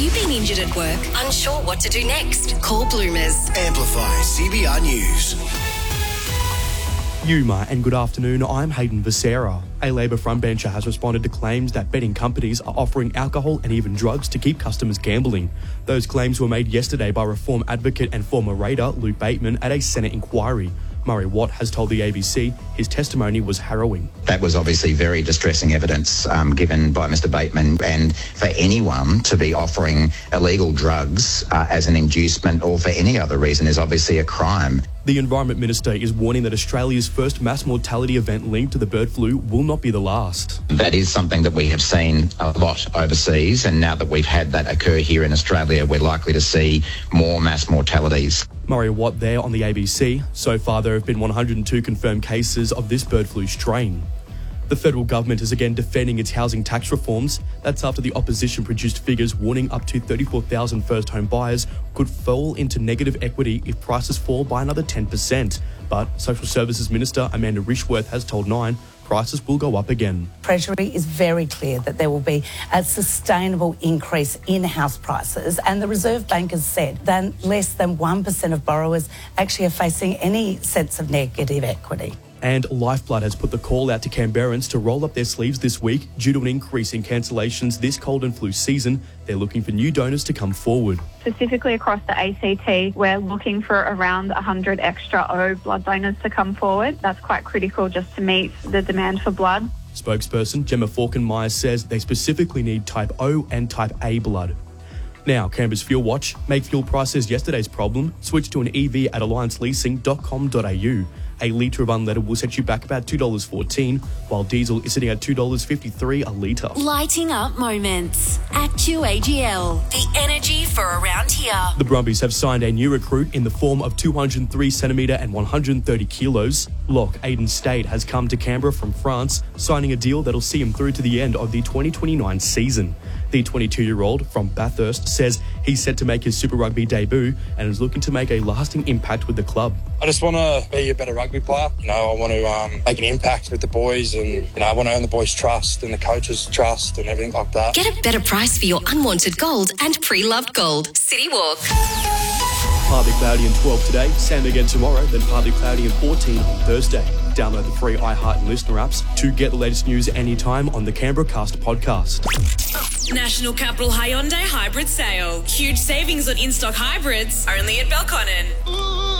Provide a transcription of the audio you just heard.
you been injured at work? Unsure what to do next? Call Bloomers. Amplify CBR News. Yuma and good afternoon, I'm Hayden Becerra. A Labor frontbencher has responded to claims that betting companies are offering alcohol and even drugs to keep customers gambling. Those claims were made yesterday by Reform advocate and former Raider Luke Bateman at a Senate inquiry. Murray Watt has told the ABC his testimony was harrowing. That was obviously very distressing evidence given by Mr Bateman, and for anyone to be offering illegal drugs as an inducement or for any other reason is obviously a crime. The Environment Minister is warning that Australia's first mass mortality event linked to the bird flu will not be the last. That is something that we have seen a lot overseas, and now that we've had that occur here in Australia, we're likely to see more mass mortalities. Murray Watt there on the ABC. So far, there have been 102 confirmed cases of this bird flu strain. The federal government is again defending its housing tax reforms. That's after the opposition produced figures warning up to 34,000 first-home buyers could fall into negative equity if prices fall by another 10%. But Social Services Minister Amanda Rishworth has told Nine prices will go up again. Treasury is very clear that there will be a sustainable increase in house prices, and the Reserve Bank has said that less than 1% of borrowers actually are facing any sense of negative equity. And Lifeblood has put the call out to Canberrans to roll up their sleeves this week due to an increase in cancellations this cold and flu season. They're looking for new donors to come forward. Specifically across the ACT, we're looking for around 100 extra O blood donors to come forward. That's quite critical just to meet the demand for blood. Spokesperson Gemma Falkenmeyer says they specifically need Type O and Type A blood. Now, Canberra's Fuel Watch. Make fuel prices yesterday's problem. Switch to an EV at allianceleasing.com.au. A litre of unleaded will set you back about $2.14, while diesel is sitting at $2.53 a litre. Lighting up moments at 2AGL. The energy for around here. The Brumbies have signed a new recruit in the form of 203 centimetre and 130 kilos. Lock Aiden State has come to Canberra from France, signing a deal that'll see him through to the end of the 2029 season. The 22-year-old from Bathurst says he's set to make his Super Rugby debut and is looking to make a lasting impact with the club. I just want to be a better rugby player. I want to make an impact with the boys, and I want to earn the boys' trust and the coaches' trust and everything like that. Get a better price for your unwanted gold and pre-loved gold. City Walk. Partly cloudy and 12 today, same again tomorrow, then partly cloudy and 14 on Thursday. Download the free iHeart and Listener apps to get the latest news anytime on the Canberra Cast podcast. National Capital Hyundai Hybrid Sale. Huge savings on in-stock hybrids, only at Belconnen.